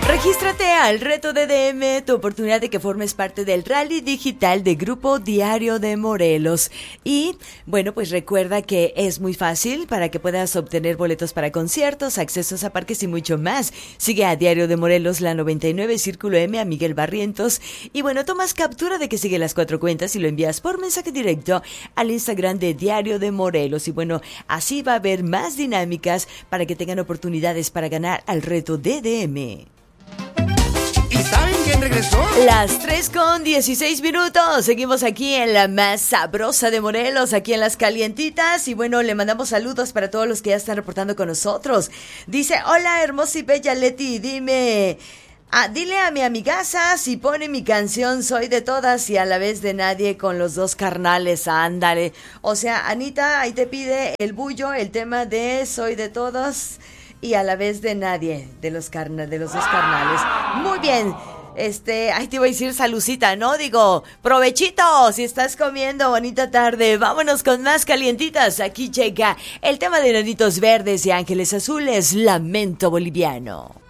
Regístrate al Reto DDM, tu oportunidad de que formes parte del Rally Digital de Grupo Diario de Morelos. Y, bueno, pues recuerda que es muy fácil para que puedas obtener boletos para conciertos, accesos a parques y mucho más. Sigue a Diario de Morelos, la 99, Círculo M, a Miguel Barrientos. Y bueno, tomas captura de que sigue las 4 cuentas y lo envías por mensaje directo al Instagram de Diario de Morelos. Y bueno, así va a haber más dinámicas para que tengan oportunidades para ganar al Reto DDM. ¿Y saben quién regresó? Las 3:16. Seguimos aquí en la más sabrosa de Morelos, aquí en Las Calientitas. Y bueno, le mandamos saludos para todos los que ya están reportando con nosotros. Dice, hola hermosa y bella Leti, dile a mi amigaza si pone mi canción Soy de Todas y a la vez de Nadie con los dos carnales, ándale. O sea, Anita, ahí te pide el bullo, el tema de Soy de Todas y a la vez de Nadie, de los dos carnales. Muy bien. Ahí te iba a decir salucita, ¿no? Digo, provechito, si estás comiendo, bonita tarde. Vámonos con más calientitas. Aquí llega el tema de Nanitos Verdes y Ángeles Azules, Lamento Boliviano.